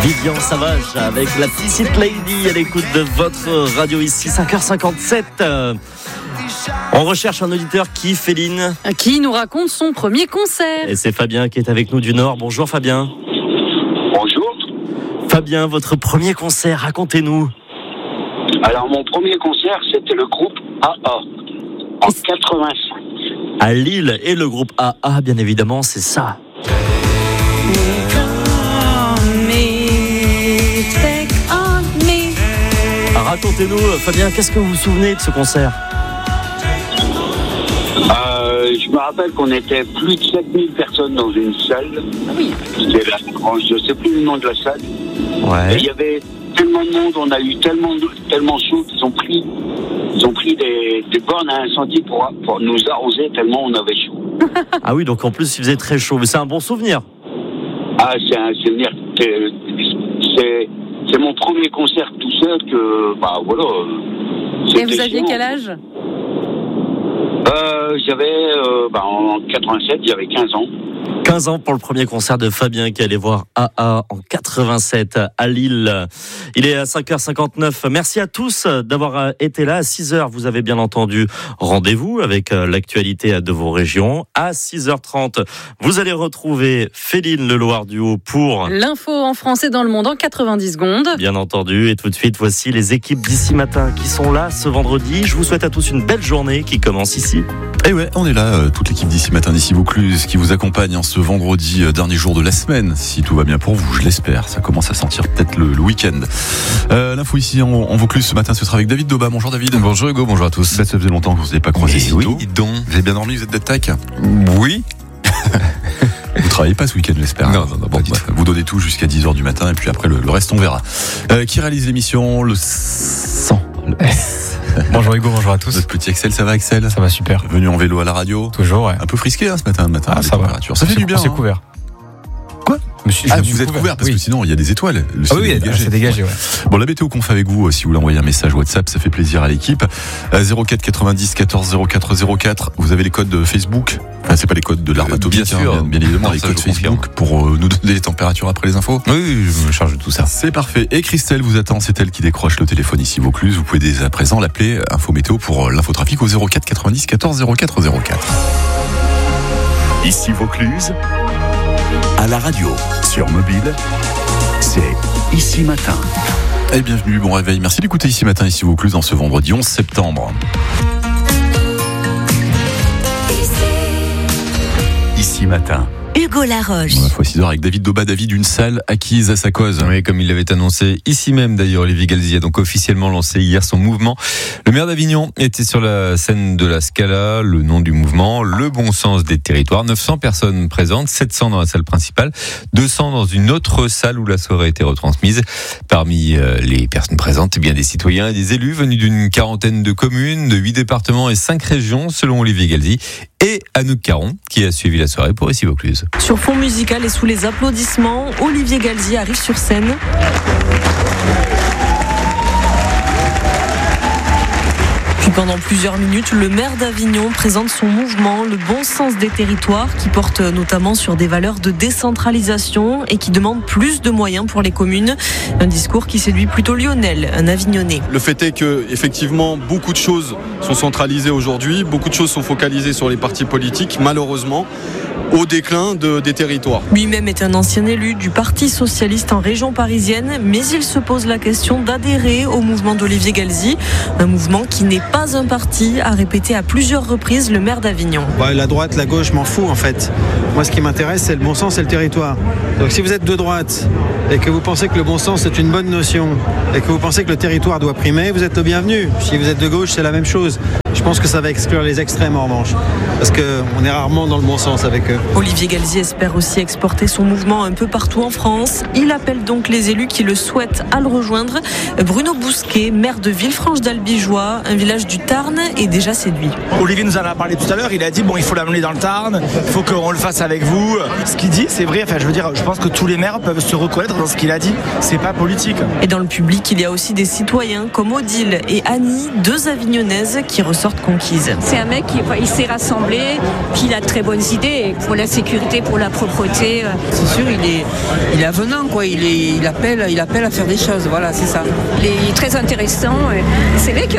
Vivian Savage avec la petite lady à l'écoute de votre radio ici, 5h57. On recherche un auditeur qui nous raconte son premier concert. Et c'est Fabien qui est avec nous du Nord. Bonjour Fabien. Bonjour. Fabien, votre premier concert, racontez-nous. Alors mon premier concert, c'était le groupe AA en 85. À Lille, et le groupe AA, bien évidemment, c'est ça. Racontez-nous, Fabien, qu'est-ce que vous vous souvenez de ce concert ? Je me rappelle qu'on était plus de 7000 personnes dans une salle. Oui. C'était je ne sais plus le nom de la salle. Ouais. Et il y avait tellement de monde, on a eu tellement chaud qu'ils ont pris des bornes à incendie pour nous arroser tellement on avait chaud. Ah oui, donc en plus il faisait très chaud, mais c'est un bon souvenir. Ah, c'est un souvenir. C'est mon premier concert tout seul que, voilà. Et vous aviez quel âge ? J'avais, en 87, j'avais 15 ans. 15 ans pour le premier concert de Fabien qui allait voir AA en 87 à Lille. Il est à 5h59. Merci à tous d'avoir été là. À 6h, vous avez bien entendu rendez-vous avec l'actualité de vos régions. À 6h30, vous allez retrouver Féline Le Loir du Haut pour l'info en français dans le monde en 90 secondes. Bien entendu. Et tout de suite, voici les équipes d'ici matin qui sont là ce vendredi. Je vous souhaite à tous une belle journée qui commence ici. Et ouais, on est là, toute l'équipe d'ici matin, d'ici Vaucluse, qui vous accompagne en ce vendredi, dernier jour de la semaine, si tout va bien pour vous, je l'espère. Ça commence à sentir peut-être le week-end. L'info ici en Vaucluse ce matin, ce sera avec David Doba. Bonjour David. Bonjour Hugo, bonjour à tous. Ça faisait longtemps que vous n'avez pas croisé si oui, tôt. donc. Vous avez bien dormi, vous êtes d'attaque? Oui. Vous travaillez pas ce week-end, j'espère. Non, Bon, vous donnez tout jusqu'à 10h du matin et puis après le reste on verra. Qui réalise l'émission? Le 100. Bonjour Hugo, bonjour à tous. Notre petit Axel, ça va Axel? Ça va super. Venu en vélo à la radio? Toujours, ouais. Un peu frisqué ce matin, Ah, ça va. Ça fait du bien. C'est couvert. Quoi? Vous êtes couvert parce que sinon il y a des étoiles. C'est dégagé, ouais. Bon, la météo qu'on fait avec vous, si vous voulez envoyer un message WhatsApp, ça fait plaisir à l'équipe. 04 90 14 04 04. Vous avez les codes de Facebook. Enfin, c'est pas les codes de l'arme atomique, bien sûr. bien évidemment, Non, les ça, codes je confirme. Facebook pour nous donner les températures après les infos. Oui, je me charge de tout ça. C'est parfait. Et Christelle vous attend, c'est elle qui décroche le téléphone ici Vaucluse. Vous pouvez dès à présent l'appeler Info Météo pour l'infotrafic au 04 90 14 04 04. Ici Vaucluse, à la radio, sur mobile, c'est Ici Matin. Et bienvenue, bon réveil. Merci d'écouter Ici Matin, ici Vaucluse, en ce vendredi 11 septembre. Ici Matin. Hugo Laroche. On a fois 6h avec David Doba. David, une salle acquise à sa cause. Oui, comme il l'avait annoncé ici même d'ailleurs, Olivier Galzi a donc officiellement lancé hier son mouvement. Le maire d'Avignon était sur la scène de la Scala, le nom du mouvement, le bon sens des territoires. 900 personnes présentes, 700 dans la salle principale, 200 dans une autre salle où la soirée a été retransmise. Parmi les personnes présentes, bien des citoyens et des élus venus d'une quarantaine de communes, de 8 départements et 5 régions, selon Olivier Galzi. Et Anouk Caron, qui a suivi la soirée pour ici Vaucluse. Sur fond musical et sous les applaudissements, Olivier Galzi arrive sur scène. Puis pendant plusieurs minutes, le maire d'Avignon présente son mouvement, le bon sens des territoires, qui porte notamment sur des valeurs de décentralisation et qui demande plus de moyens pour les communes. Un discours qui séduit plutôt Lionel, un Avignonnais. Le fait est que, effectivement, beaucoup de choses sont centralisées aujourd'hui, beaucoup de choses sont focalisées sur les partis politiques, malheureusement, au déclin des territoires. Lui-même est un ancien élu du Parti socialiste en région parisienne, mais il se pose la question d'adhérer au mouvement d'Olivier Galzi, un mouvement qui n'est pas un parti, a répété à plusieurs reprises le maire d'Avignon. La droite, la gauche, m'en fous en fait. Moi, ce qui m'intéresse, c'est le bon sens et le territoire. Donc si vous êtes de droite et que vous pensez que le bon sens est une bonne notion et que vous pensez que le territoire doit primer, vous êtes le bienvenu. Si vous êtes de gauche, c'est la même chose. Je pense que ça va exclure les extrêmes en revanche, parce qu'on est rarement dans le bon sens avec eux. Olivier Galzi espère aussi exporter son mouvement un peu partout en France. Il appelle donc les élus qui le souhaitent à le rejoindre. Bruno Bousquet, maire de Villefranche-d'Albigeois, un village du Tarn, est déjà séduit. Olivier nous en a parlé tout à l'heure, il a dit il faut l'amener dans le Tarn, il faut qu'on le fasse avec vous. Ce qu'il dit, c'est vrai, je pense que tous les maires peuvent se reconnaître dans ce qu'il a dit. C'est pas politique. Et dans le public, il y a aussi des citoyens comme Odile et Annie, 2 Avignonnaises qui ressortent conquises. C'est un mec qui s'est rassemblé, qui a de très bonnes idées pour la sécurité, pour la propreté. C'est sûr, il est avenant, quoi. Il appelle à faire des choses. Voilà, c'est ça. Il est très intéressant. C'est vrai qu'il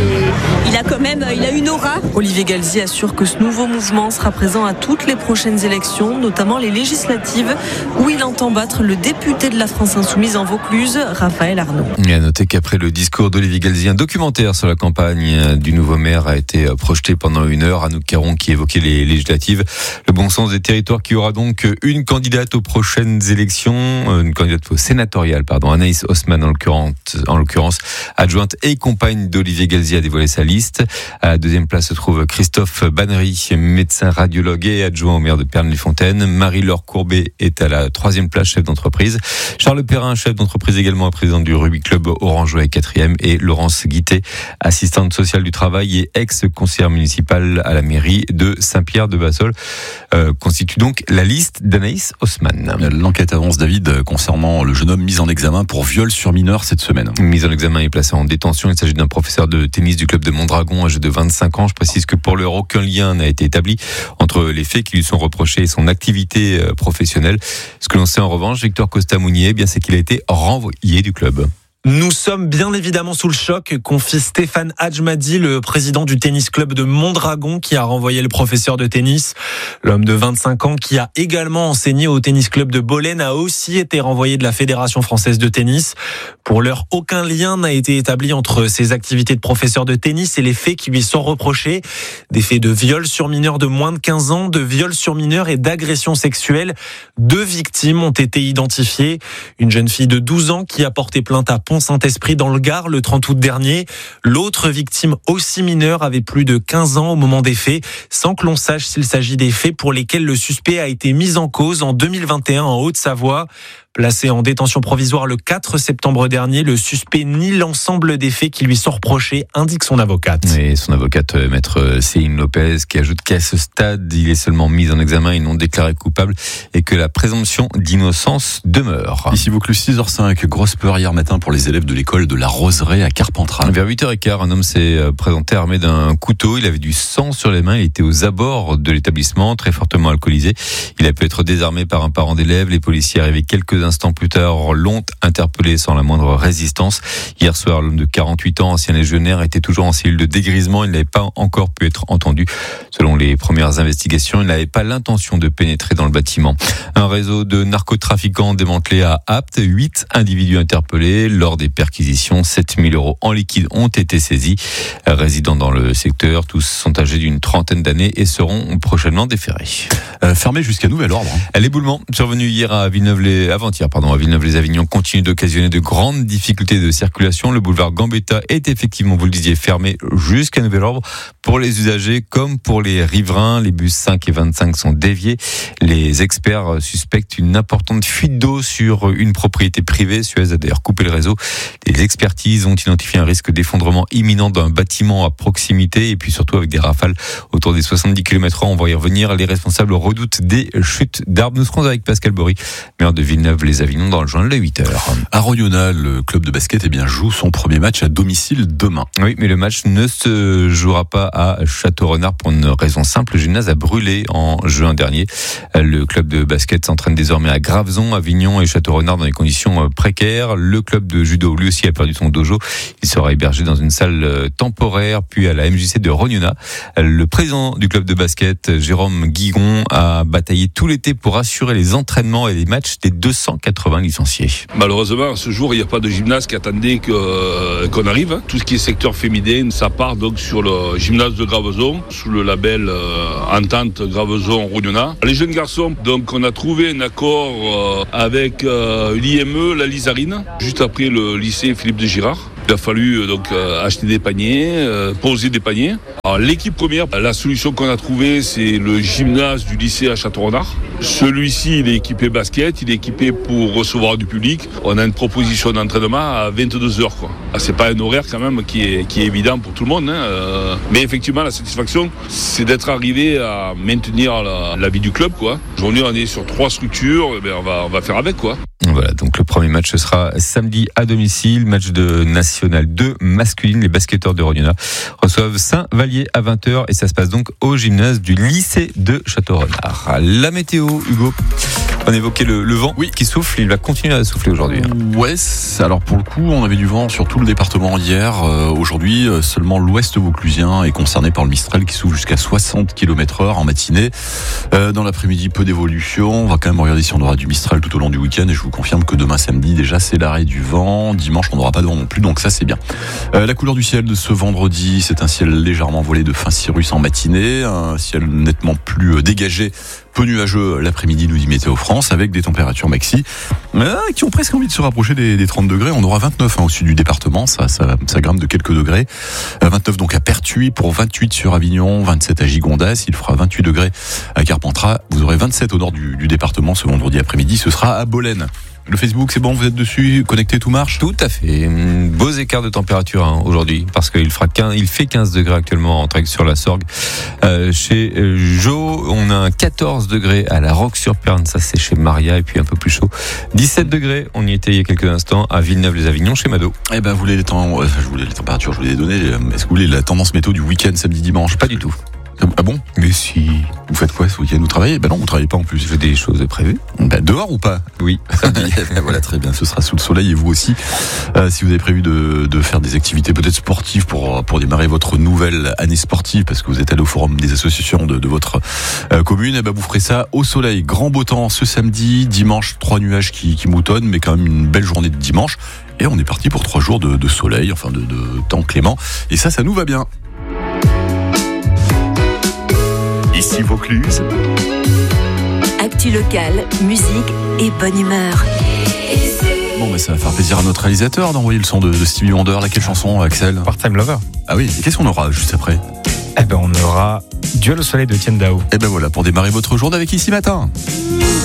a une aura. Olivier Galzier assure que ce nouveau mouvement sera présent à toutes les prochaines élections, notamment les législatives, où il entend battre le député de la France Insoumise en Vaucluse, Raphaël Arnaud. Et à noter qu'après le discours d'Olivier Galzier, un documentaire sur la campagne du nouveau maire a été projeté pendant 1 heure. Anouk Caron qui évoquait les législatives. Le bon sens des territoires qui aura donc une candidate aux prochaines élections, une candidate aux sénatoriales, Anaïs Haussmann en l'occurrence, adjointe et compagne d'Olivier Galzier a dévoilé sa liste. À la 2e place se trouve Christophe Bannery, médecin radiologue et adjoint au maire de Pernes-les-Fontaines. Marie-Laure Courbet est à la 3e place, chef d'entreprise. Charles Perrin, chef d'entreprise également, président du Rugby Club Orangeois, est 4e. Et Laurence Guittet, assistante sociale du travail et ex-conseillère municipale à la mairie de Saint-Pierre-de-Bassol, constitue donc la liste d'Anaïs Haussmann. L'enquête avance, David, concernant le jeune homme mis en examen pour viol sur mineur cette semaine. Mis en examen et placé en détention. Il s'agit d'un professeur de tennis du club de Mondragon, âgé de 25 ans. Je précise que pour l'heure, aucun lien n'a été établi entre les faits qui lui sont reprochés et son activité professionnelle. Ce que l'on sait en revanche, Victor Costa-Mounier, c'est qu'il a été renvoyé du club. Nous sommes bien évidemment sous le choc, confie Stéphane Hadjmadi, le président du tennis club de Mondragon, qui a renvoyé le professeur de tennis. L'homme de 25 ans, qui a également enseigné au tennis club de Bolène, a aussi été renvoyé de la Fédération française de tennis. Pour l'heure, aucun lien n'a été établi entre ses activités de professeur de tennis et les faits qui lui sont reprochés. Des faits de viol sur mineurs de moins de 15 ans, de viol sur mineurs et d'agression sexuelle. 2 victimes ont été identifiées. Une jeune fille de 12 ans qui a porté plainte à Pont-Saint-Esprit dans le Gard le 30 août dernier. L'autre victime, aussi mineure, avait plus de 15 ans au moment des faits, sans que l'on sache s'il s'agit des faits pour lesquels le suspect a été mis en cause en 2021 en Haute-Savoie. Placé en détention provisoire le 4 septembre dernier, le suspect nie l'ensemble des faits qui lui sont reprochés, indique son avocate. Et son avocate, maître Céline Lopez, qui ajoute qu'à ce stade, il est seulement mis en examen et non déclaré coupable et que la présomption d'innocence demeure. Ici Vaucluse, 6h05, grosse peur hier matin pour les élèves de l'école de la Roseraie à Carpentras. Vers 8h15, un homme s'est présenté armé d'un couteau. Il avait du sang sur les mains. Il était aux abords de l'établissement, très fortement alcoolisé. Il a pu être désarmé par un parent d'élève. Les policiers arrivés quelques instants plus tard l'ont interpellé sans la moindre résistance. Hier soir, l'homme de 48 ans, ancien légionnaire, était toujours en cellule de dégrisement. Il n'avait pas encore pu être entendu. Selon les premières investigations, il n'avait pas l'intention de pénétrer dans le bâtiment. Un réseau de narcotrafiquants démantelé à Apt. 8 individus interpellés. Lors des perquisitions, 7 000 € en liquide ont été saisis. Résidents dans le secteur, tous sont âgés d'une trentaine d'années et seront prochainement déférés. Fermé jusqu'à nouvel ordre. L'éboulement survenu hier à Villeneuve-les-Avignon continue d'occasionner de grandes difficultés de circulation. Le boulevard Gambetta est effectivement, vous le disiez, fermé jusqu'à nouvel ordre pour les usagers comme pour les riverains. Les bus 5 et 25 sont déviés. Les experts suspectent une importante fuite d'eau sur une propriété privée. Suez a d'ailleurs coupé le réseau. Les expertises ont identifié un risque d'effondrement imminent d'un bâtiment à proximité et puis surtout avec des rafales autour des 70 km/h. On va y revenir. Les responsables redoutent des chutes d'arbres. Nous serons avec Pascal Bory, maire de Villeneuve-les-Avignon, dans le journal de 8h. À Rognona, le club de basket joue son premier match à domicile demain. Oui, mais le match ne se jouera pas à Château-Renard pour une raison simple. Le gymnase a brûlé en juin dernier. Le club de basket s'entraîne désormais à Graveson, Avignon et Château-Renard dans des conditions précaires. Le club de judo, lui aussi, a perdu son dojo. Il sera hébergé dans une salle temporaire, puis à la MJC de Rognona. Le président du club de basket, Jérôme Guigon, a bataillé tout l'été pour assurer les entraînements et les matchs des 280 licenciés. Malheureusement, à ce jour, il n'y a pas de gymnase qui attendait qu'on arrive. Tout ce qui est secteur féminin, ça part donc sur le gymnase de Graveson, sous le label Entente Graveson-Rognona. Les jeunes garçons, donc on a trouvé un accord avec l'IME, la Lizarine, juste après le lycée Philippe de Girard. Il a fallu donc acheter des paniers, poser des paniers. Alors, l'équipe première, la solution qu'on a trouvée, c'est le gymnase du lycée à Château-Renard. Celui-ci, il est équipé basket, il est équipé pour recevoir du public. On a une proposition d'entraînement à 22h. C'est pas un horaire quand même qui est évident pour tout le monde. Mais effectivement, la satisfaction, c'est d'être arrivé à maintenir la vie du club. Aujourd'hui, on est sur 3 structures, on va faire avec. Voilà, donc le premier match ce sera samedi à domicile, match de National 2 masculine. Les basketteurs de Rognona reçoivent Saint-Vallier à 20h et ça se passe donc au gymnase du lycée de Château-Renard. La météo, Hugo, on évoquait le vent qui souffle, il va continuer à souffler aujourd'hui. Ouais, alors pour le coup, on avait du vent sur tout le département hier. Aujourd'hui, seulement l'ouest vauclusien est concerné par le Mistral qui souffle jusqu'à 60 km/h en matinée. Dans l'après-midi, peu d'évolution. On va quand même regarder si on aura du Mistral tout au long du week-end et je vous confirme que demain samedi, déjà, c'est l'arrêt du vent. Dimanche, on n'aura pas de vent non plus, donc ça, c'est bien. La couleur du ciel de ce vendredi, c'est un ciel légèrement voilé de fin cirrus en matinée, un ciel nettement plus dégagé, peu nuageux l'après-midi, nous dit Météo France, avec des températures maxi qui ont presque envie de se rapprocher des 30 degrés. On aura 29 au sud du département, ça grimpe de quelques degrés. 29 donc à Pertuis, pour 28 sur Avignon, 27 à Gigondas, il fera 28 degrés à Carpentras. Vous aurez 27 au nord du département ce vendredi après-midi, ce sera à Bolène. Le Facebook, c'est bon, vous êtes dessus, connecté, tout marche? Tout à fait. Beaux écarts de température aujourd'hui, parce qu'il fait 15 degrés actuellement en Trek sur la Sorgue. Chez Jo, on a 14 degrés à la Roque-sur-Perne, ça c'est chez Maria, et puis un peu plus chaud. 17 degrés, on y était il y a quelques instants, à Villeneuve-les-Avignon, chez Mado. Eh ben, je voulais les températures, je voulais les donner. Est-ce que vous voulez la tendance météo du week-end, samedi, dimanche? Pas du tout. Ah bon? Mais si. Vous faites quoi ce week-end? Vous travaillez? Ben non, vous travaillez pas en plus. J'ai des choses prévues. Ben dehors ou pas? Oui. Voilà, très bien. Ce sera sous le soleil et vous aussi. Si vous avez prévu de faire des activités peut-être sportives pour démarrer votre nouvelle année sportive, parce que vous êtes allé au forum des associations de votre commune, et ben vous ferez ça au soleil. Grand beau temps ce samedi, dimanche, 3 nuages qui moutonnent, mais quand même une belle journée de dimanche. Et on est parti pour 3 jours de soleil, enfin de temps clément. Et ça nous va bien. Ici Vaucluse. Actu local, musique et bonne humeur. Bon, ça va faire plaisir à notre réalisateur d'envoyer le son de Stevie Wonder. Laquelle chanson, Axel? Part-Time Lover. Ah oui, et qu'est-ce qu'on aura juste après? On aura Duel au soleil de Tian Dao. Et ben voilà, pour démarrer votre journée avec Ici Matin.